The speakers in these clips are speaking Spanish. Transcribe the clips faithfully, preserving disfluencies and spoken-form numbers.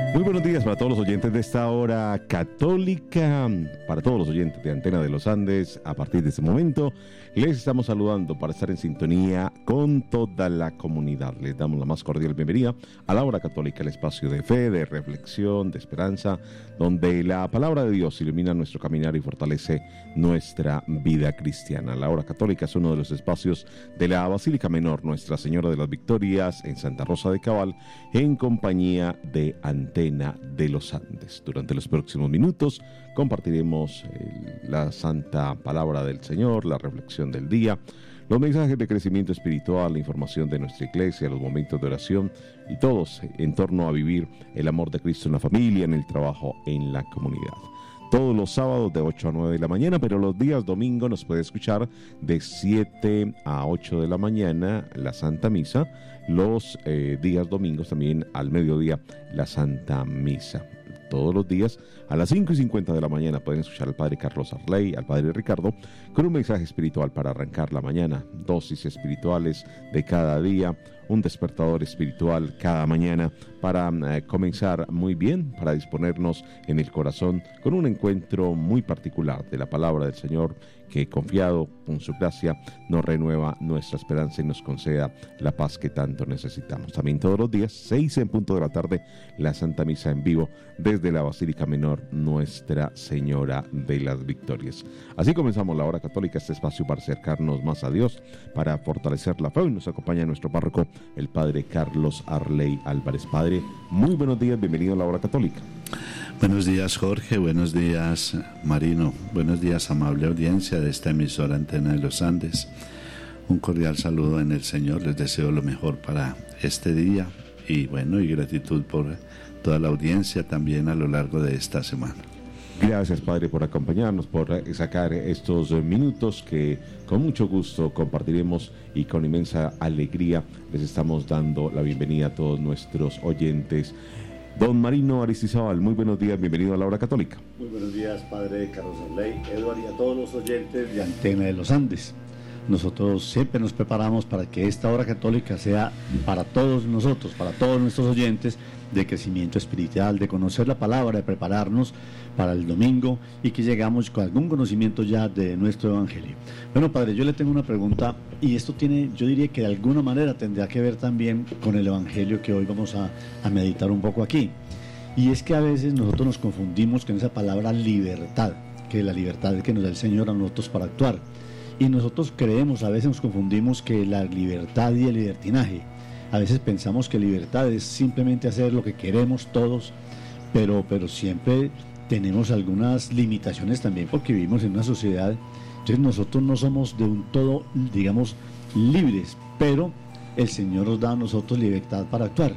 Muy buenos días para todos los oyentes de esta hora católica, para todos los oyentes de Antena de los Andes. A partir de este momento les estamos saludando para estar en sintonía con toda la comunidad. Les damos la más cordial bienvenida a la hora católica, el espacio de fe, de reflexión, de esperanza, donde la palabra de Dios ilumina nuestro caminar y fortalece nuestra vida cristiana. La hora católica es uno de los espacios de la Basílica Menor Nuestra Señora de las Victorias en Santa Rosa de Cabal, en compañía de Antena de los Andes. Durante los próximos minutos compartiremos eh, la santa palabra del Señor, la reflexión del día, los mensajes de crecimiento espiritual, la información de nuestra iglesia, los momentos de oración y todos en torno a vivir el amor de Cristo en la familia, en el trabajo, en la comunidad. Todos los sábados de ocho a nueve de la mañana, pero los días domingo nos puede escuchar de siete a ocho de la mañana la Santa Misa. Los eh, días domingos también al mediodía la Santa Misa. Todos los días a las cinco y cincuenta de la mañana pueden escuchar al Padre Carlos Arley, al Padre Ricardo, con un mensaje espiritual para arrancar la mañana, dosis espirituales de cada día, un despertador espiritual cada mañana para eh, comenzar muy bien, para disponernos en el corazón con un encuentro muy particular de la palabra del Señor, que confiado con su gracia nos renueva nuestra esperanza y nos conceda la paz que tanto necesitamos. También todos los días, seis en punto de la tarde, la Santa Misa en vivo desde la Basílica Menor Nuestra Señora de las Victorias. Así comenzamos la hora católica, este espacio para acercarnos más a Dios, para fortalecer la fe. Hoy nos acompaña nuestro párroco, el Padre Carlos Arley Álvarez. Padre, muy buenos días, bienvenido a la hora católica. Buenos días, Jorge, buenos días, Marino, buenos días, amable audiencia de esta emisora Antena de los Andes. Un cordial saludo en el Señor, les deseo lo mejor para este día y bueno, y gratitud por toda la audiencia también a lo largo de esta semana. Gracias, Padre, por acompañarnos, por sacar estos minutos que con mucho gusto compartiremos y con inmensa alegría les estamos dando la bienvenida a todos nuestros oyentes. Don Marino Aristizábal, muy buenos días, bienvenido a la hora católica. Muy buenos días, Padre Carlos Arley, Eduardo y a todos los oyentes de Antena de los Andes. Nosotros siempre nos preparamos para que esta hora católica sea para todos nosotros, para todos nuestros oyentes, de crecimiento espiritual, de conocer la palabra, de prepararnos para el domingo y que llegamos con algún conocimiento ya de nuestro evangelio. Bueno, Padre, yo le tengo una pregunta y esto tiene, yo diría que de alguna manera tendrá que ver también con el evangelio que hoy vamos a, a meditar un poco aquí. Y es que a veces nosotros nos confundimos con esa palabra libertad, que la libertad que nos da el Señor a nosotros para actuar. Y nosotros creemos, a veces nos confundimos que la libertad y el libertinaje. A veces pensamos que libertad es simplemente hacer lo que queremos todos, pero, pero siempre tenemos algunas limitaciones también porque vivimos en una sociedad. Entonces nosotros no somos de un todo, digamos, libres, pero el Señor nos da a nosotros libertad para actuar.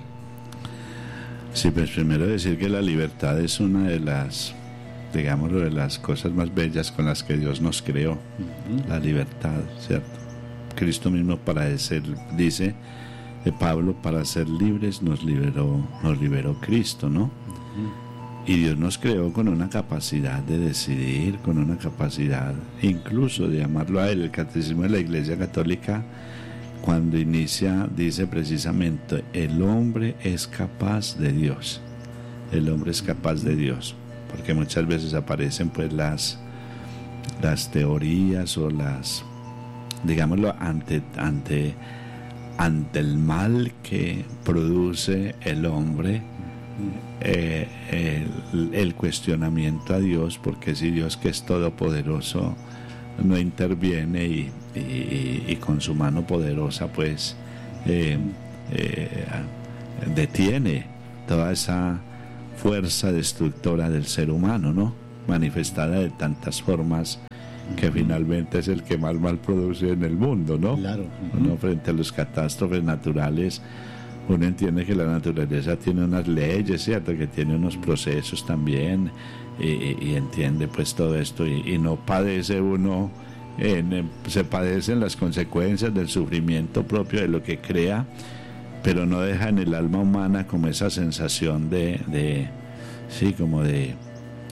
Sí, pues primero decir que la libertad es una de las, digámoslo, de las cosas más bellas con las que Dios nos creó. Uh-huh. La libertad, ¿cierto? Cristo mismo para decir, dice de Pablo, para ser libres nos liberó, nos liberó Cristo, ¿no? Uh-huh. Y Dios nos creó con una capacidad de decidir, con una capacidad incluso de amarlo a Él. El Catecismo de la Iglesia Católica, cuando inicia, dice precisamente, el hombre es capaz de Dios. El hombre es capaz de Dios. Porque muchas veces aparecen pues las, las teorías o las, digámoslo, ante, ante, ante el mal que produce el hombre, eh, el, el cuestionamiento a Dios, porque si Dios, que es todopoderoso, no interviene y, y, y con su mano poderosa pues eh, eh, detiene toda esa fuerza destructora del ser humano, ¿no? Manifestada de tantas formas, que uh-huh. finalmente es el que más mal produce en el mundo, ¿no? Claro. Uh-huh. Uno, frente a las catástrofes naturales, uno entiende que la naturaleza tiene unas leyes, ¿cierto? Que tiene unos procesos también, y, y entiende pues todo esto, y, y no padece uno, en, se padecen las consecuencias del sufrimiento propio de lo que crea, pero no deja en el alma humana como esa sensación de, de sí, como de,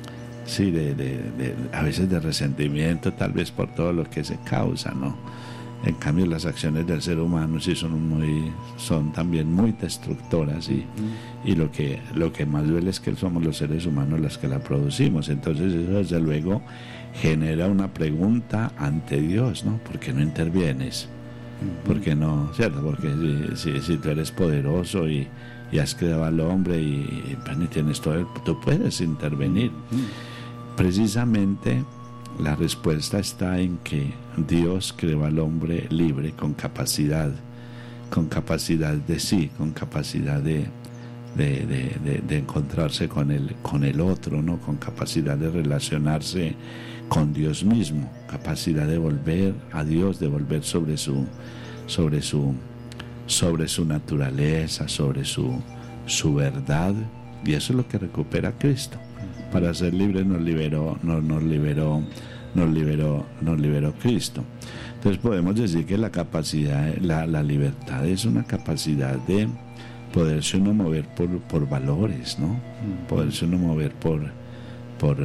sí, de, de, de, a veces de resentimiento, tal vez por todo lo que se causa, ¿no? En cambio, las acciones del ser humano sí son muy, son también muy destructoras y, y lo que lo que más duele es que somos los seres humanos los que la producimos. Entonces eso desde luego genera una pregunta ante Dios, ¿no? ¿Por qué no intervienes? ¿Por qué no? ¿Cierto? Porque si, si, si tú eres poderoso y, y has creado al hombre y, y tienes todo, tú puedes intervenir. Precisamente la respuesta está en que Dios creó al hombre libre, con capacidad, con capacidad de sí, con capacidad de, de, de, de, de encontrarse con el, con el otro, ¿no? Con capacidad de relacionarse con Dios mismo, capacidad de volver a Dios, de volver sobre su, sobre su, sobre su naturaleza, sobre su, su verdad, y eso es lo que recupera Cristo. Para ser libres nos liberó, nos, nos liberó, nos liberó, nos liberó Cristo. Entonces podemos decir que la capacidad, la, la libertad es una capacidad de poderse uno mover por, por valores, ¿no? Poderse uno mover por, por,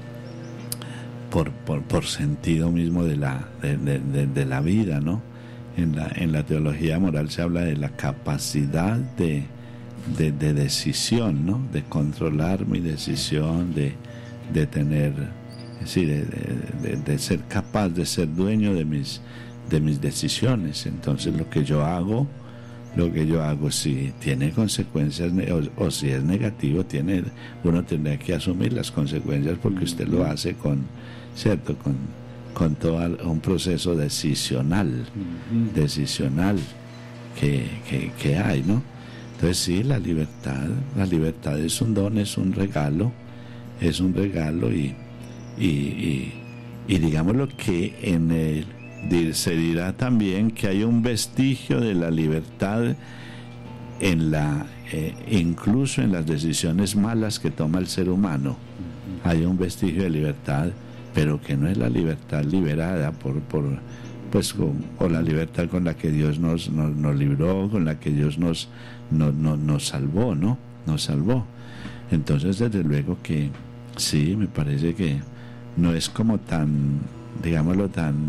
por, por, por sentido mismo de la, de, de, de, de la vida, ¿no? En la, en la teología moral se habla de la capacidad de De, de decisión, ¿no? De controlar mi decisión, de, de tener, sí, de, de, de ser capaz de ser dueño de mis, de mis decisiones. Entonces lo que yo hago, lo que yo hago, si tiene consecuencias o, o si es negativo, tiene, uno tendrá que asumir las consecuencias porque usted lo hace con, ¿cierto? Con, con todo un proceso decisional, decisional que, que, que hay, ¿no? Entonces sí, la libertad, la libertad es un don, es un regalo, es un regalo y, y, y, y digámoslo que en el, se dirá también que hay un vestigio de la libertad en la, eh, incluso en las decisiones malas que toma el ser humano. Hay un vestigio de libertad, pero que no es la libertad liberada por... por pues con, o la libertad con la que Dios nos, nos, nos libró, con la que Dios nos, nos, nos, nos salvó, ¿no? Nos salvó. Entonces, desde luego que sí, me parece que no es como tan, digámoslo, tan,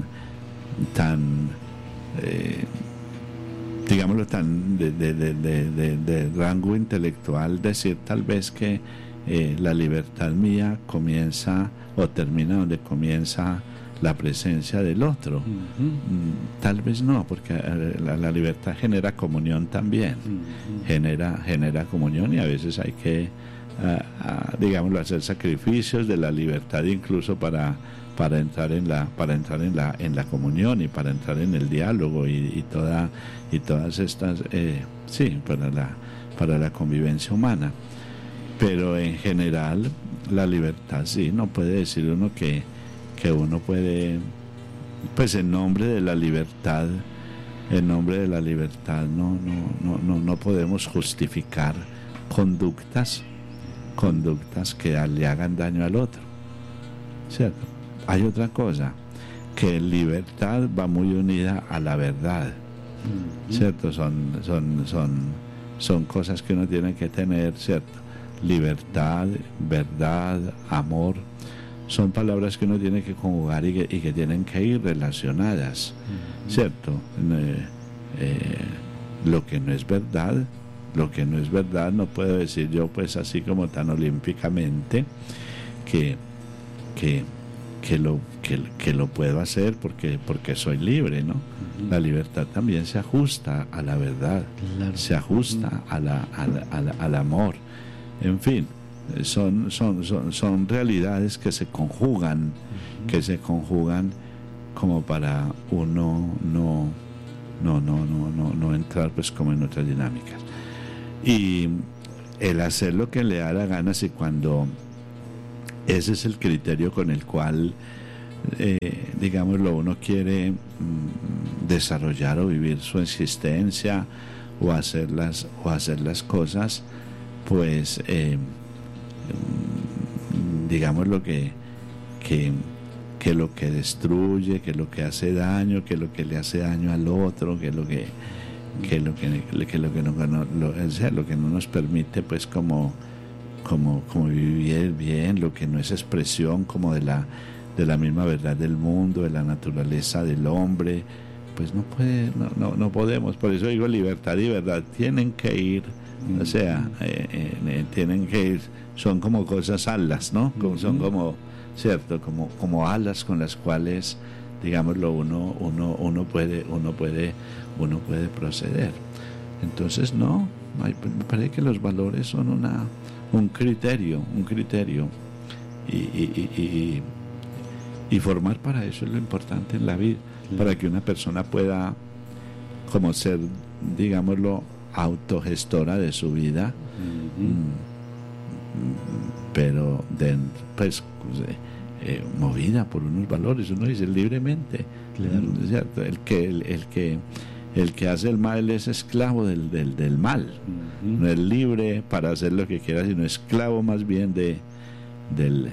tan, eh, digámoslo, tan de, de, de, de, de, de rango intelectual, decir tal vez que eh, la libertad mía comienza o termina donde comienza la presencia del otro. Uh-huh. Tal vez no, porque la, la libertad genera comunión también. Uh-huh. genera, genera comunión y a veces hay que, uh, uh, digámoslo, hacer sacrificios de la libertad incluso para, para entrar en la, para entrar en la, en la comunión y para entrar en el diálogo y, y toda, y todas estas, eh, sí, para la, para la convivencia humana. Pero en general la libertad sí, no puede decir uno que que uno puede, pues en nombre de la libertad, en nombre de la libertad no, no, no, no, no podemos justificar conductas, conductas que le hagan daño al otro, ¿cierto? Hay otra cosa, que libertad va muy unida a la verdad, ¿cierto? Son, son, son, son cosas que uno tiene que tener, ¿cierto? Libertad, verdad, amor, son palabras que uno tiene que conjugar y que, y que tienen que ir relacionadas, uh-huh. ¿cierto? Eh, eh, lo que no es verdad, lo que no es verdad no puedo decir yo pues así como tan olímpicamente que, que, que, lo, que, que lo puedo hacer porque, porque soy libre, ¿no? Uh-huh. La libertad también se ajusta a la verdad, claro. Se ajusta uh-huh. a la, a la, a la, al amor, en fin. Son, son, son, son realidades que se conjugan, uh-huh. que se conjugan como para uno no, no, no, no, no, no entrar pues como en otras dinámicas. Y el hacer lo que le da la gana, si cuando ese es el criterio con el cual, eh, digámoslo, uno quiere mm, desarrollar o vivir su existencia o hacer las, o hacer las cosas, pues... Eh, digamos lo que, que que lo que destruye, que lo que hace daño, que lo que le hace daño al otro, que lo que que lo que, que lo que no, no lo, o sea, lo que no nos permite pues como como como vivir bien, lo que no es expresión como de la de la misma verdad del mundo, de la naturaleza del hombre, pues no puede, no, no, no podemos. Por eso digo, libertad y verdad tienen que ir, o sea, eh, eh, tienen que ir, son como cosas alas, ¿no? Como, son como, cierto, como, como alas con las cuales, digámoslo, uno, uno, uno puede, uno puede, uno puede proceder. Entonces, no, hay, me parece que los valores son una, un criterio, un criterio, y, y, y, y, y formar para eso es lo importante en la vida, sí. Para que una persona pueda, como ser, digámoslo, autogestora de su vida, uh-huh. mm, pero de, pues, eh, movida por unos valores. Uno dice libremente, claro. ¿Cierto? El que, el, el que El que hace el mal es esclavo del, del, del mal, uh-huh. No es libre para hacer lo que quiera, sino esclavo más bien de del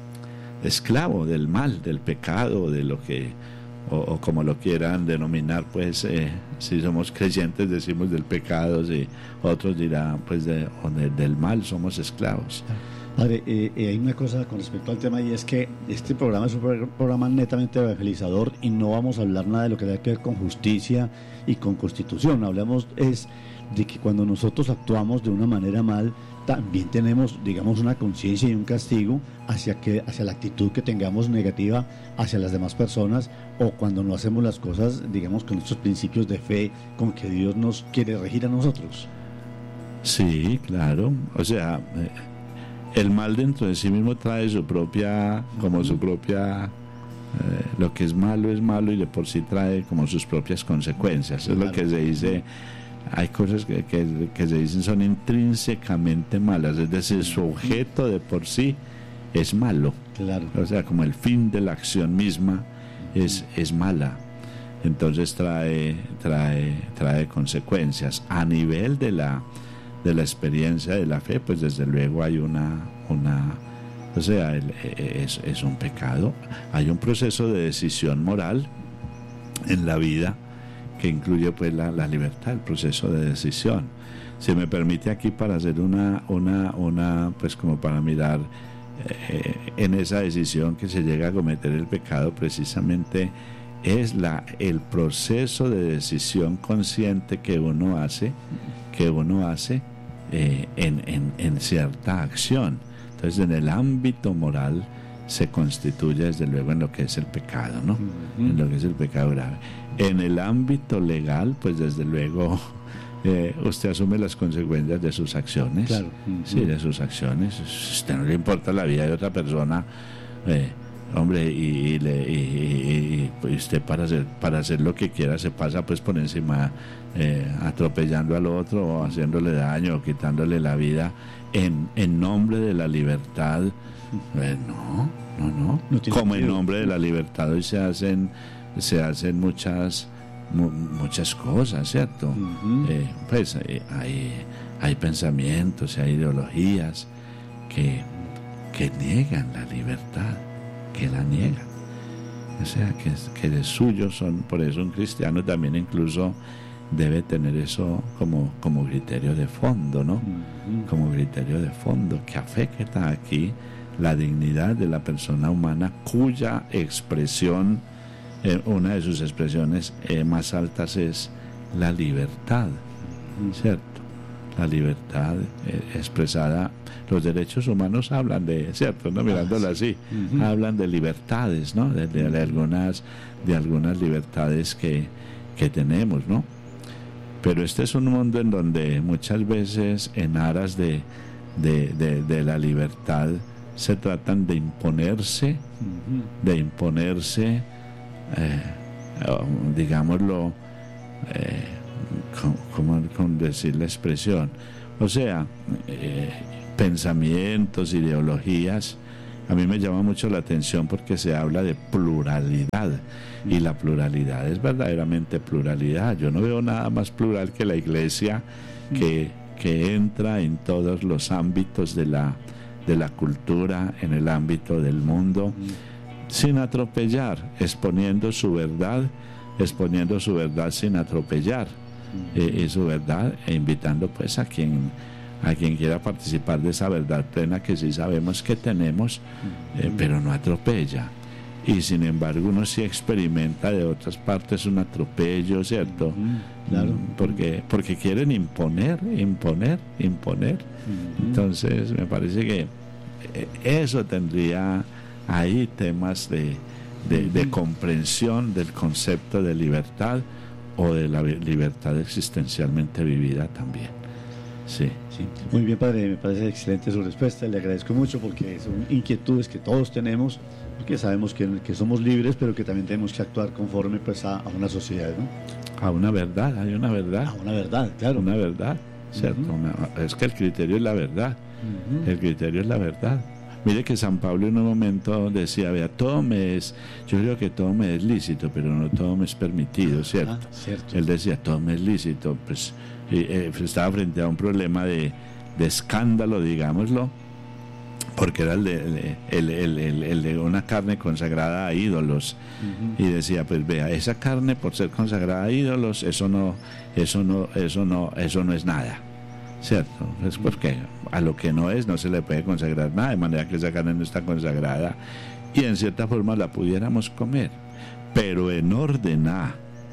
esclavo del mal, del pecado, de lo que, o, o como lo quieran denominar, pues eh, si somos creyentes decimos del pecado, si otros dirán pues de, o de, del mal somos esclavos. Padre, eh, eh, hay una cosa con respecto al tema, y es que este programa es un programa netamente evangelizador y no vamos a hablar nada de lo que tenga que ver con justicia y con constitución. Hablamos es de que cuando nosotros actuamos de una manera mal, también tenemos, digamos, una conciencia y un castigo hacia, que, hacia la actitud que tengamos negativa hacia las demás personas, o cuando no hacemos las cosas, digamos, con nuestros principios de fe, con que Dios nos quiere regir a nosotros. Sí, claro, o sea... Eh... El mal dentro de sí mismo trae su propia, como su propia, eh, lo que es malo es malo y de por sí trae como sus propias consecuencias. Claro. Es lo que se dice, hay cosas que, que, que se dicen son intrínsecamente malas, es decir, su objeto de por sí es malo. Claro. O sea, como el fin de la acción misma es, es mala. Entonces trae, trae, trae consecuencias. A nivel de la de la experiencia de la fe, pues desde luego hay una, una o sea, el, es, es un pecado. Hay un proceso de decisión moral en la vida que incluye pues la, la libertad, el proceso de decisión. Si me permite aquí para hacer una, una, una pues como para mirar eh, en esa decisión que se llega a cometer el pecado, precisamente es la, el proceso de decisión consciente que uno hace, que uno hace Eh, en, en, en cierta acción. Entonces, en el ámbito moral se constituye desde luego en lo que es el pecado, ¿no? Uh-huh. En lo que es el pecado grave. En el ámbito legal, pues desde luego eh, usted asume las consecuencias de sus acciones. Claro. Uh-huh. Sí, de sus acciones. Si a usted no le importa la vida de otra persona, eh, hombre, y, y, le, y, y, y usted para hacer, para hacer lo que quiera se pasa pues por encima, eh, atropellando al otro o haciéndole daño o quitándole la vida en, en nombre de la libertad. Eh, no, no, no. no Como en nombre de la libertad hoy se hacen, se hacen muchas, mu, muchas cosas, ¿cierto? Uh-huh. Eh, pues hay, hay, hay pensamientos y hay ideologías que, que niegan la libertad, que la niegan, o sea, que, que de suyo son. Por eso un cristiano también incluso debe tener eso como, como criterio de fondo, ¿no? Uh-huh. Como criterio de fondo, que afecta aquí la dignidad de la persona humana, cuya expresión, eh, una de sus expresiones eh, más altas es la libertad, uh-huh. ¿Cierto? La libertad eh, expresada. Los derechos humanos hablan de, ¿cierto? ¿No? Mirándolo así, uh-huh. Hablan de libertades, ¿no? De, de, de algunas, de algunas libertades que, que tenemos, ¿no? Pero este es un mundo en donde muchas veces, en aras de, de, de, de la libertad, se tratan de imponerse, uh-huh. de imponerse, eh, digámoslo, eh, como con decir la expresión, o sea, eh, pensamientos, ideologías. A mí me llama mucho la atención porque se habla de pluralidad, y la pluralidad es verdaderamente pluralidad. Yo no veo nada más plural que la iglesia, que, que entra en todos los ámbitos de la, de la cultura, en el ámbito del mundo, sin atropellar, exponiendo su verdad, exponiendo su verdad sin atropellar, eh, y su verdad, e invitando pues a quien a quien quiera participar de esa verdad plena que sí sabemos que tenemos, eh, pero no atropella. y sin embargo uno sí experimenta de otras partes un atropello, ¿cierto? Uh-huh. Claro. Porque, porque quieren imponer, imponer, imponer. Uh-huh. Entonces me parece que eso tendría ahí temas de, de, uh-huh. de comprensión del concepto de libertad o de la libertad existencialmente vivida también. Sí. Sí. Muy bien, padre, me parece excelente su respuesta, le agradezco mucho porque son inquietudes que todos tenemos, porque sabemos que, que somos libres, pero que también tenemos que actuar conforme pues a, a una sociedad, ¿no? A una verdad, hay una verdad. A una verdad, claro. Una verdad, ¿cierto? Uh-huh. Una, es que el criterio es la verdad, uh-huh. el criterio es la verdad. Mire que San Pablo en un momento decía, vea, todo me es, yo creo que todo me es lícito, pero no todo me es permitido, ¿cierto? Ah, cierto. Él decía, todo me es lícito, pues eh, estaba frente a un problema de, de escándalo, digámoslo, porque era el de, el, el, el, el de una carne consagrada a ídolos, uh-huh. y decía, pues vea, esa carne por ser consagrada a ídolos, eso no, eso no, eso no, eso no es nada. ¿Cierto? Es porque a lo que no es no se le puede consagrar nada, de manera que esa carne no está consagrada y en cierta forma la pudiéramos comer, pero en orden a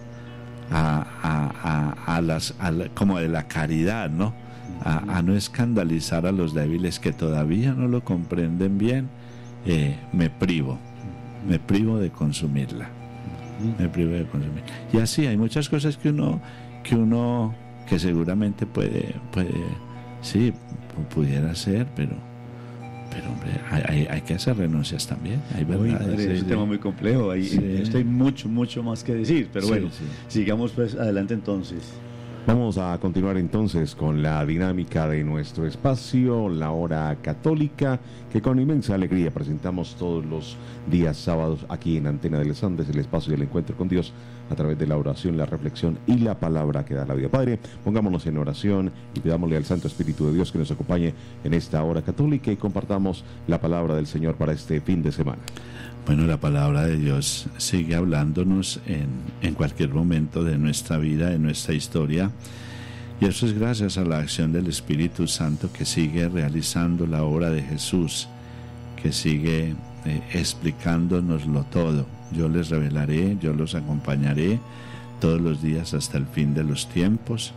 a, a, a, a las a la, como de la caridad, ¿no? A, a no escandalizar a los débiles que todavía no lo comprenden bien, eh, me privo, me privo de consumirla, me privo de consumirla. Y así hay muchas cosas que uno que uno que seguramente puede, puede, sí, pudiera ser, pero, pero hombre, hay, hay que hacer renuncias también, hay verdad. Uy, sí, es un tema muy complejo, hay, sí. Esto hay mucho, mucho más que decir, pero sí, bueno, sí. Sigamos pues adelante entonces. Vamos a continuar entonces con la dinámica de nuestro espacio, la hora católica, que con inmensa alegría presentamos todos los días sábados aquí en Antena de los Andes, el espacio del encuentro con Dios a través de la oración, la reflexión y la palabra que da la vida. Padre, pongámonos en oración y pidámosle al Santo Espíritu de Dios que nos acompañe en esta hora católica y compartamos la palabra del Señor para este fin de semana. Bueno, la palabra de Dios sigue hablándonos en, en cualquier momento de nuestra vida, de nuestra historia, y eso es gracias a la acción del Espíritu Santo que sigue realizando la obra de Jesús, que sigue eh, explicándonoslo todo. Yo les revelaré, yo los acompañaré todos los días hasta el fin de los tiempos,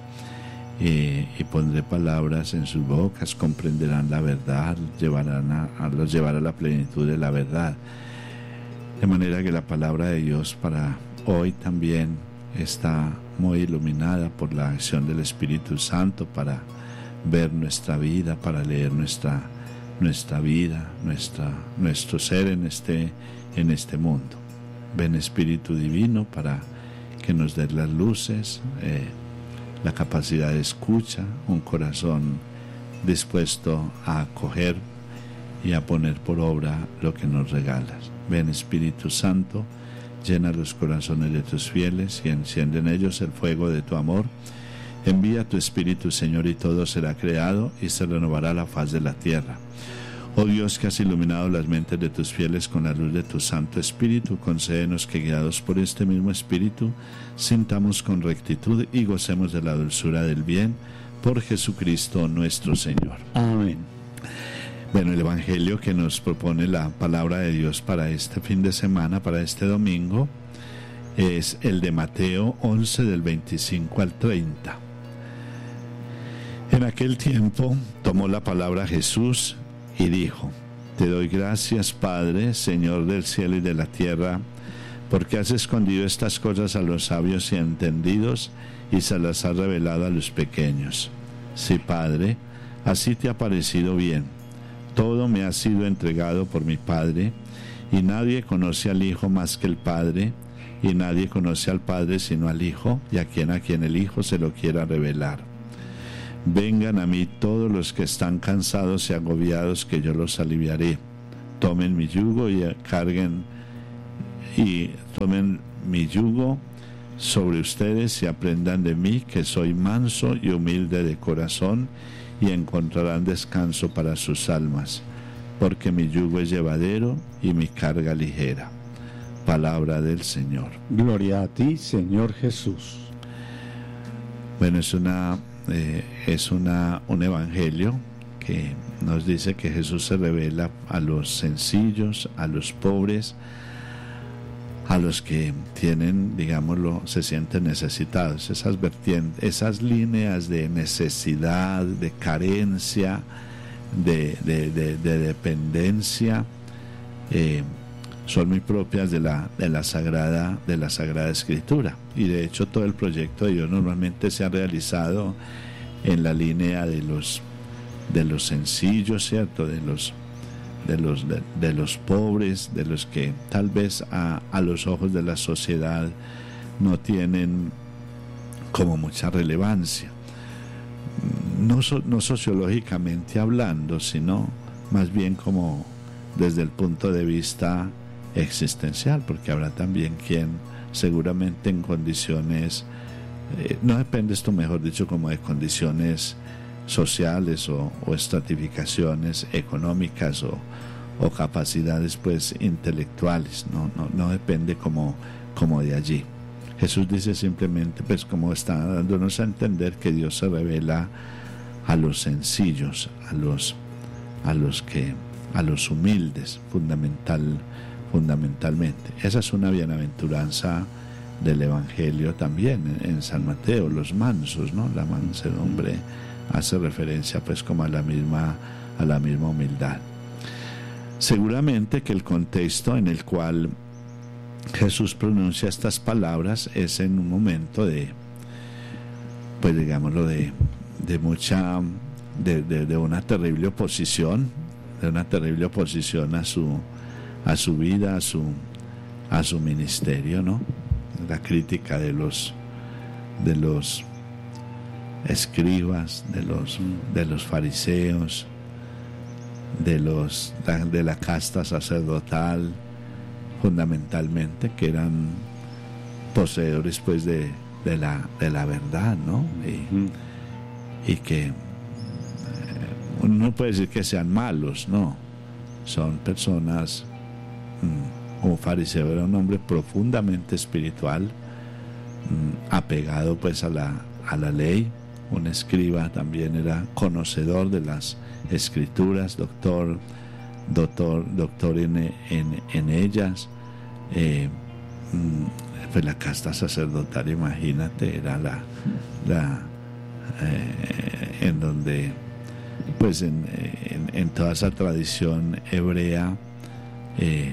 eh, y pondré palabras en sus bocas, comprenderán la verdad, llevarán a, a los llevará a la plenitud de la verdad. De manera que la palabra de Dios para hoy también está muy iluminada por la acción del Espíritu Santo para ver nuestra vida, para leer nuestra, nuestra vida, nuestra, nuestro ser en este, en este mundo. Ven Espíritu Divino para que nos dé las luces, eh, la capacidad de escucha, un corazón dispuesto a acoger y a poner por obra lo que nos regalas. Ven Espíritu Santo, llena los corazones de tus fieles y enciende en ellos el fuego de tu amor. Envía tu Espíritu, Señor, y todo será creado y se renovará la faz de la tierra. Oh Dios, que has iluminado las mentes de tus fieles con la luz de tu Santo Espíritu, concédenos que, guiados por este mismo Espíritu, sintamos con rectitud y gocemos de la dulzura del bien, por Jesucristo nuestro Señor. Amén. Bueno, el Evangelio que nos propone la palabra de Dios para este fin de semana, para este domingo, es el de Mateo once, del veinticinco al treinta. En aquel tiempo tomó la palabra Jesús y dijo: Te doy gracias, Padre, Señor del cielo y de la tierra, porque has escondido estas cosas a los sabios y entendidos y se las has revelado a los pequeños. Sí, Padre, así te ha parecido bien. Todo me ha sido entregado por mi Padre, y nadie conoce al Hijo más que el Padre, y nadie conoce al Padre sino al Hijo, y a quien a quien el Hijo se lo quiera revelar. Vengan a mí todos los que están cansados y agobiados, que yo los aliviaré. Tomen mi yugo y carguen y tomen mi yugo sobre ustedes y aprendan de mí, que soy manso y humilde de corazón, y encontrarán descanso para sus almas, porque mi yugo es llevadero y mi carga ligera. Palabra del Señor. Gloria a ti, Señor Jesús. Bueno, es una eh, es una un evangelio que nos dice que Jesús se revela a los sencillos, a los pobres, a los que tienen, digámoslo, se sienten necesitados. Esas vertientes, esas líneas de necesidad, de carencia, de, de, de, de dependencia, eh, son muy propias de la, de la Sagrada, de la Sagrada Escritura. Y de hecho todo el proyecto de Dios normalmente se ha realizado en la línea de los, de los sencillos, ¿cierto? De los de los de, de los pobres, de los que tal vez a, a los ojos de la sociedad no tienen como mucha relevancia, no, so, no sociológicamente hablando, sino más bien como desde el punto de vista existencial, porque habrá también quien seguramente en condiciones, eh, no depende esto mejor dicho como de condiciones sociales o, o estratificaciones económicas o, o capacidades pues intelectuales, no, no, no depende como, como de allí. Jesús dice simplemente, pues como está dándonos a entender que Dios se revela a los sencillos, a los, a los que, a los humildes, fundamental, fundamentalmente. Esa es una bienaventuranza del Evangelio también en, en San Mateo, los mansos, ¿no? La mansedumbre hace referencia pues como a la misma a la misma humildad. Seguramente que el contexto en el cual Jesús pronuncia estas palabras es en un momento de, pues digámoslo, de, de mucha de, de, de una terrible oposición, de una terrible oposición a su a su vida, a su a su ministerio, ¿no? La crítica de los de los escribas, de los de los fariseos, de los de la casta sacerdotal, fundamentalmente, que eran poseedores pues de, de la de la verdad, ¿no? Y, y que eh, uno no puede decir que sean malos, no, son personas. mmm, un fariseo era un hombre profundamente espiritual, mmm, apegado pues a la a la ley. Un escriba también era conocedor de las escrituras, doctor, doctor, doctor en, en, en ellas. Eh, pues la casta sacerdotal, imagínate, era la, la eh, en donde, pues en, en, en toda esa tradición hebrea, eh,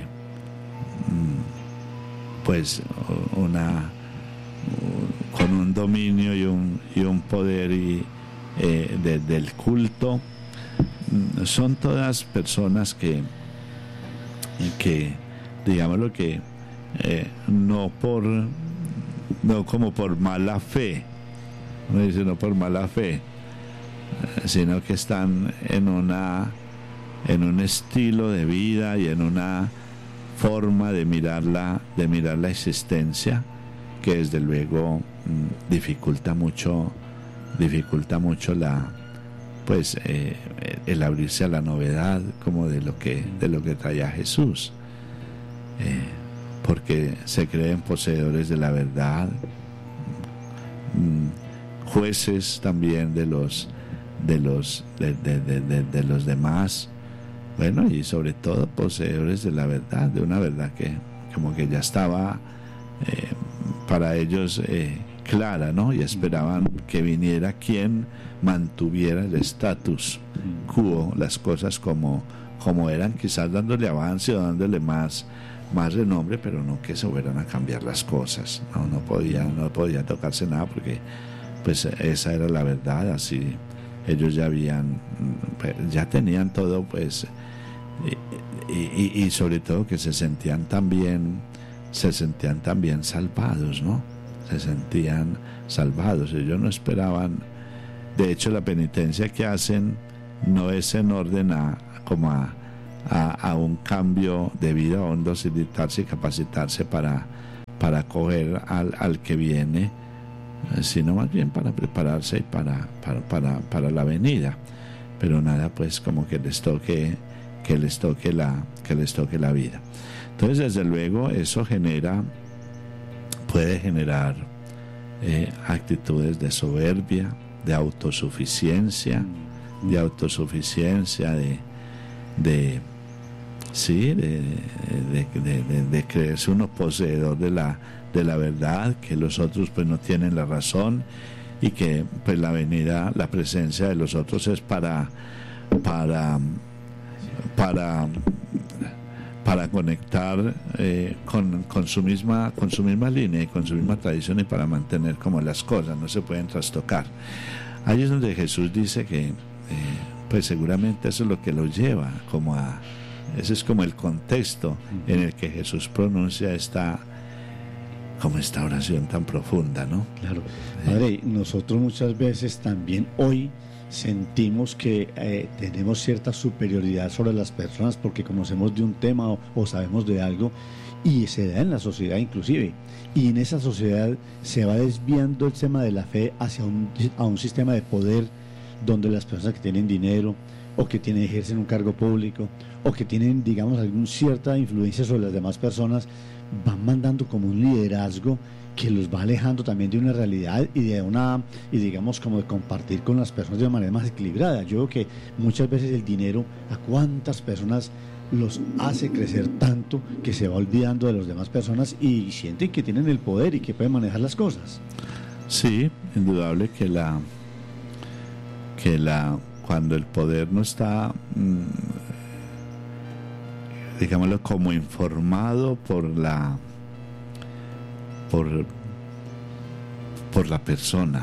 pues una con un dominio y un, y un poder y, eh, de, del culto. Son todas personas que, que digamos lo que eh, no por no como por mala fe, no dice no por mala fe, sino que están en una en un estilo de vida y en una forma de mirar la, de mirar la existencia que desde luego mmm, dificulta mucho dificulta mucho la pues eh, el abrirse a la novedad como de lo que de lo que traía Jesús, eh, porque se creen poseedores de la verdad, mmm, jueces también de los de los de, de, de, de, de los demás, bueno, y sobre todo poseedores de la verdad, de una verdad que como que ya estaba eh, para ellos eh, clara, ¿no? Y esperaban que viniera quien mantuviera el status quo, las cosas como, como eran, quizás dándole avance o dándole más, más renombre, pero no que se fueran a cambiar las cosas, no, no podía, no podía tocarse nada, porque pues esa era la verdad, así ellos ya habían, ya tenían todo, pues, y, y, y sobre todo que se sentían también, se sentían también salvados, ¿no? Se sentían salvados, ellos no esperaban. De hecho, la penitencia que hacen no es en orden a como a, a, a un cambio de vida hondo, silitarse y capacitarse para, para acoger al, al que viene, sino más bien para prepararse y para, para, para, para la venida. Pero nada, pues como que les toque, que les toque la, que les toque la vida. Entonces, desde luego, eso genera, puede generar eh, actitudes de soberbia, de autosuficiencia, de autosuficiencia, de, de, sí, de, de, de, de, de creerse uno poseedor de la, de la verdad, que los otros pues no tienen la razón, y que pues la venida, la presencia de los otros es para para para para conectar eh, con, con su misma con su misma línea y con su misma tradición, y para mantener como las cosas no se pueden trastocar. Ahí es donde Jesús dice que eh, pues seguramente eso es lo que lo lleva como a, ese es como el contexto en el que Jesús pronuncia esta como esta oración tan profunda, ¿no? Claro. Padre, nosotros muchas veces también hoy sentimos que eh, tenemos cierta superioridad sobre las personas porque conocemos de un tema o, o sabemos de algo, y se da en la sociedad inclusive, y en esa sociedad se va desviando el tema de la fe hacia un, a un sistema de poder donde las personas que tienen dinero o que tienen, ejercen un cargo público o que tienen, digamos, alguna cierta influencia sobre las demás personas, van mandando como un liderazgo que los va alejando también de una realidad y de una, y digamos, como de compartir con las personas de una manera más equilibrada. Yo creo que muchas veces el dinero a cuántas personas los hace crecer tanto que se va olvidando de las demás personas y sienten que tienen el poder y que pueden manejar las cosas. Sí, indudable que la que la cuando el poder no está mmm, digámoslo como informado por la por por la persona,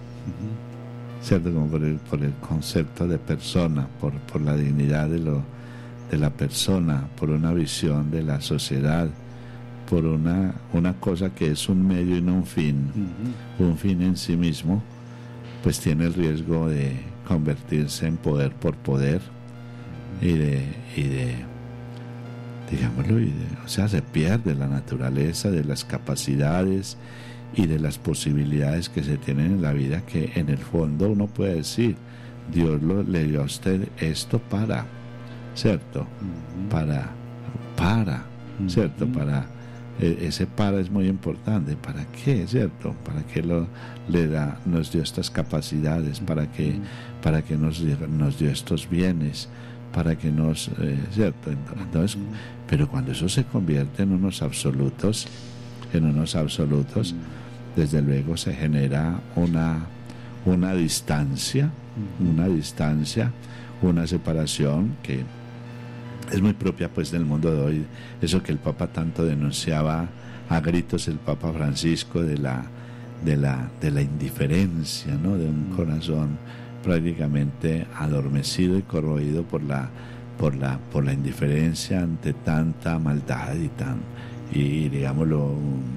uh-huh. ¿cierto? Como por el, por el concepto de persona, por, por la dignidad de lo de la persona, por una visión de la sociedad, por una, una cosa que es un medio y no un fin, uh-huh. un fin en sí mismo, pues tiene el riesgo de convertirse en poder por poder, uh-huh. y de y de digámoslo, y de, o sea, se pierde la naturaleza de las capacidades y de las posibilidades que se tienen en la vida, que en el fondo uno puede decir, Dios lo, le dio a usted esto para, ¿cierto? Uh-huh. Para, para, uh-huh. ¿cierto? Para, eh, ese para es muy importante. ¿Para qué, cierto? ¿Para qué lo, le da, nos dio estas capacidades? ¿Para qué, para qué nos, nos dio estos bienes? Para que nos, eh, ¿cierto? Entonces, uh-huh. pero cuando eso se convierte en unos absolutos, en unos absolutos, uh-huh. desde luego se genera una, una distancia, uh-huh. una distancia, una separación que es muy propia pues del mundo de hoy, eso que el Papa tanto denunciaba a gritos, el Papa Francisco, de la, de la, de la indiferencia, ¿no? De un uh-huh. corazón prácticamente adormecido y corroído por la por la por la indiferencia ante tanta maldad y tan y digámoslo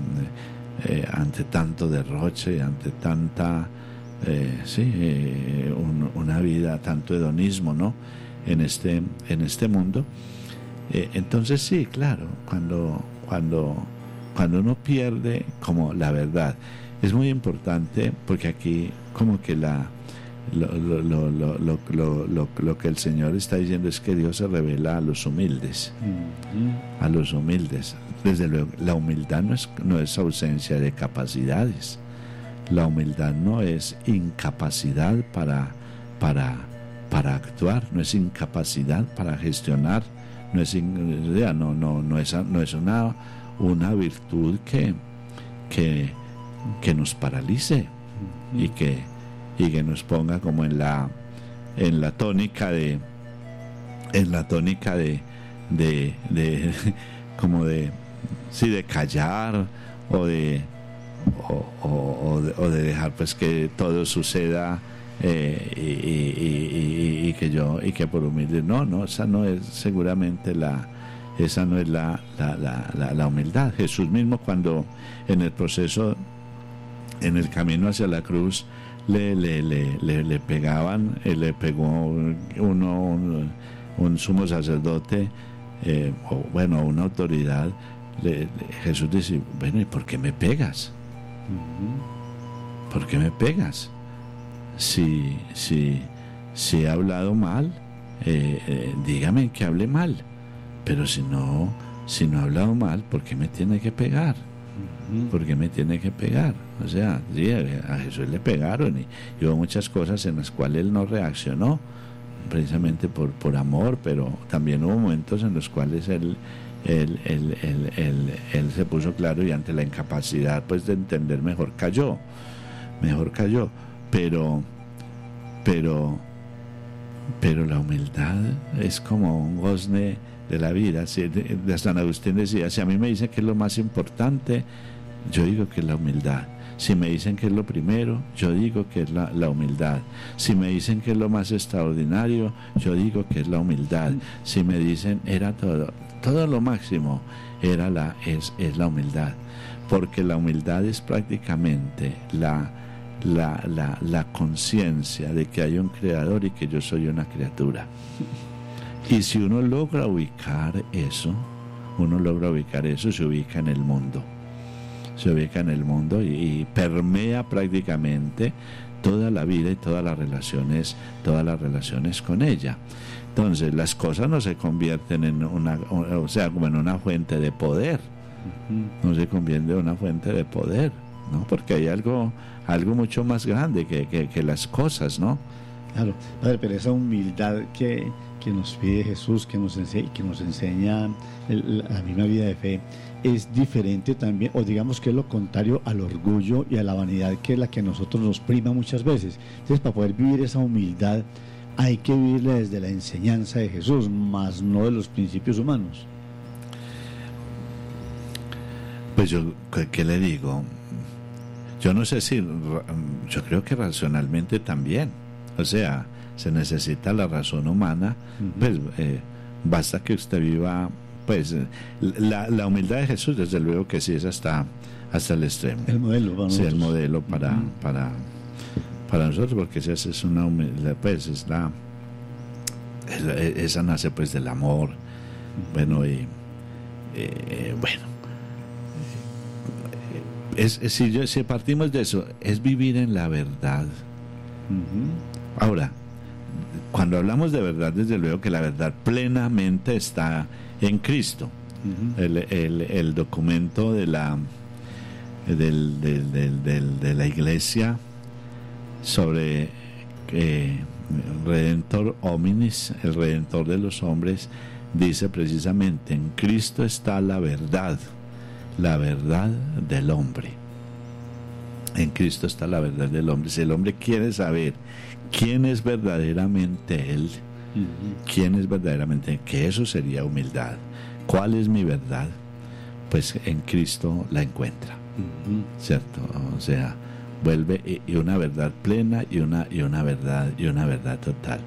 eh, ante tanto derroche, ante tanta eh, sí eh, un, una vida, tanto hedonismo, ¿no? en este en este mundo. Eh, entonces sí, claro, cuando cuando cuando uno pierde como la verdad, es muy importante, porque aquí como que la Lo, lo, lo, lo, lo, lo, lo, lo que el Señor está diciendo es que Dios se revela a los humildes, uh-huh. a los humildes. Desde luego, la humildad no es, no es ausencia de capacidades, la humildad no es incapacidad para, para, para actuar, no es incapacidad para gestionar, no es, no, no, no es, no es una, una virtud que, que, que nos paralice, uh-huh. y que y que nos ponga como en la en la tónica de en la tónica de de, de como de sí de callar o de o, o, o, de, o de dejar pues que todo suceda eh, y, y, y, y que yo y que por humilde no no esa no es seguramente la esa no es la la, la, la, la humildad. Jesús mismo, cuando en el proceso, en el camino hacia la cruz, Le, le, le, le, le pegaban, eh, le pegó uno, un, un sumo sacerdote, eh, o bueno, una autoridad. Le, le, Jesús dice, bueno, ¿y por qué me pegas? Uh-huh. ¿Por qué me pegas? Si, si, si he hablado mal, eh, eh, dígame que hable mal, pero si no, si no he hablado mal, ¿por qué me tiene que pegar? ¿Por qué me tiene que pegar? O sea, sí, a Jesús le pegaron y, y hubo muchas cosas en las cuales él no reaccionó, precisamente por, por amor, pero también hubo momentos en los cuales él, él, él, él, él, él se puso claro y ante la incapacidad pues de entender mejor cayó, mejor cayó, pero, pero, pero la humildad es como un gozne de la vida. Si, de San Agustín decía, si a mí me dicen que es lo más importante, yo digo que es la humildad. Si me dicen que es lo primero, yo digo que es la, la humildad. Si me dicen que es lo más extraordinario, yo digo que es la humildad. Si me dicen era todo, todo lo máximo, era la, es, es la humildad. Porque la humildad es prácticamente la, la, la, la conciencia de que hay un creador y que yo soy una criatura. Y si uno logra ubicar eso, uno logra ubicar eso, se ubica en el mundo. Se ubica en el mundo y, y permea prácticamente toda la vida y todas las relaciones, todas las relaciones con ella. Entonces las cosas no se convierten en una, o sea, como en una fuente de poder, no se convierte en una fuente de poder, ¿no? Porque hay algo, algo mucho más grande que, que, que las cosas, ¿no? Claro, padre, pero esa humildad que, que nos pide Jesús, que nos enseña, que nos enseña el, la misma vida de fe, es diferente también, o digamos que es lo contrario al orgullo y a la vanidad, que es la que a nosotros nos prima muchas veces. Entonces, para poder vivir esa humildad, hay que vivirla desde la enseñanza de Jesús, más no de los principios humanos. Pues yo, ¿qué le digo? Yo no sé si, yo creo que racionalmente también, o sea, se necesita la razón humana, uh-huh. pues eh, basta que usted viva, pues la, la humildad de Jesús, desde luego que sí es hasta, hasta el extremo. El modelo, vamos. Sí, el modelo para, uh-huh. para, para nosotros, porque esa es una humildad, pues es la, esa nace pues del amor, uh-huh. bueno, y eh, bueno, es, es, si, yo, si partimos de eso, es vivir en la verdad. Uh-huh. Ahora, cuando hablamos de verdad, desde luego que la verdad plenamente está en Cristo. Uh-huh. el, el, el documento de la del, del, del, del, de la Iglesia sobre eh, Redentor Hominis, el Redentor de los hombres, dice precisamente: en Cristo está la verdad, la verdad del hombre. En Cristo está la verdad del hombre. Si el hombre quiere saber quién es verdaderamente él, uh-huh. quién es verdaderamente, que eso sería humildad. ¿Cuál es mi verdad? Pues en Cristo la encuentra, uh-huh. ¿cierto? O sea, vuelve y, y una verdad plena y una y una verdad y una verdad total.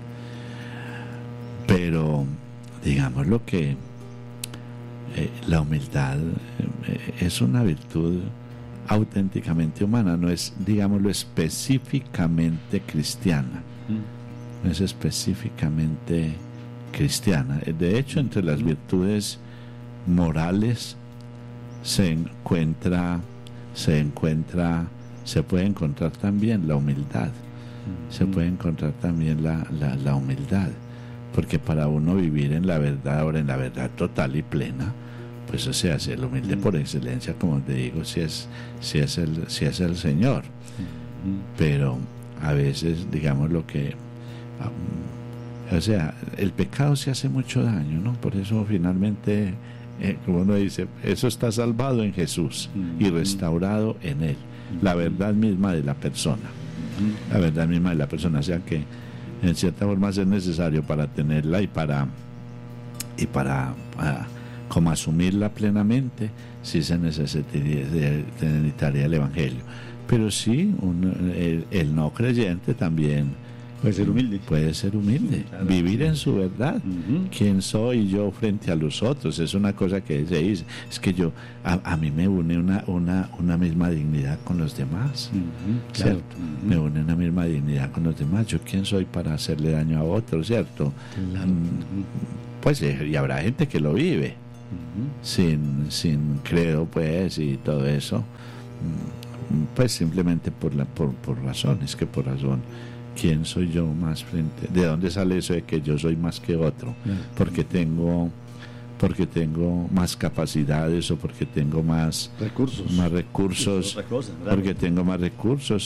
Pero digamos lo que eh, la humildad eh, es una virtud auténticamente humana, no es, digámoslo, específicamente cristiana, mm. no es específicamente cristiana. De hecho, entre las virtudes morales se encuentra, se encuentra, se puede encontrar también la humildad, mm. se puede encontrar también la, la, la humildad, porque para uno vivir en la verdad, ahora en la verdad total y plena, pues o sea, si el humilde mm. por excelencia, como te digo, si es, si es el, si es el Señor. Mm. Pero a veces, digamos lo que, um, o sea, el pecado se hace mucho daño, ¿no? Por eso finalmente, eh, como uno dice, eso está salvado en Jesús mm. y restaurado en Él. Mm. La verdad misma de la persona. Mm. La verdad misma de la persona. O sea que, en cierta forma, es necesario para tenerla y para, y para, para como asumirla plenamente, sí se necesitaría, se necesitaría el Evangelio. Pero sí, un, el, el no creyente también puede ser humilde. Puede ser humilde, claro, vivir sí. en su verdad. Uh-huh. ¿Quién soy yo frente a los otros? Es una cosa que se dice. Es que yo, a, a mí me une una, una, una misma dignidad con los demás. Uh-huh. ¿Cierto? Claro. Uh-huh. Me une una misma dignidad con los demás. ¿Yo quién soy para hacerle daño a otro? ¿Cierto? Claro. Mm, pues y habrá gente que lo vive. Uh-huh. sin, sin credo pues y todo eso, pues simplemente por la por, por razón, es que por razón, ¿quién soy yo más frente? ¿De dónde sale eso de que yo soy más que otro? Uh-huh. Porque tengo porque tengo más capacidades o porque tengo más recursos, más recursos, cosa, claro. porque tengo más recursos.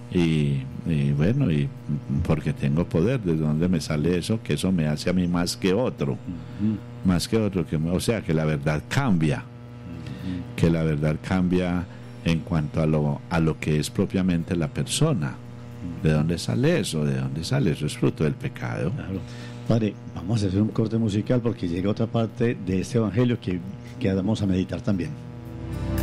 y, y bueno, y porque tengo poder. ¿De dónde me sale eso? Que eso me hace a mí más que otro, uh-huh. más que otro, que, o sea, que la verdad cambia, uh-huh. que la verdad cambia en cuanto a lo, a lo que es propiamente la persona. ¿De dónde sale eso? ¿De dónde sale eso? Es fruto del pecado. Claro. Padre, vamos a hacer un corte musical porque llega otra parte de este evangelio que, que vamos a meditar también.